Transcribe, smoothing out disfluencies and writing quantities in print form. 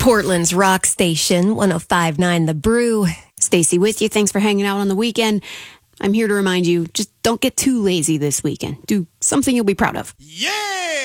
Portland's rock station, 105.9 The Brew. Stacy with you. Thanks for hanging out on the weekend. I'm here to remind you, just don't get too lazy this weekend. Do something you'll be proud of. Yeah!